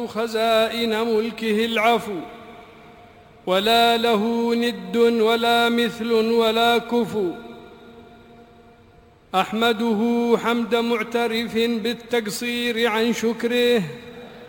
خزائن ملكه العفو، ولا له ند ولا مثل ولا كفو. أحمده حمد معترف بالتقصير عن شكره،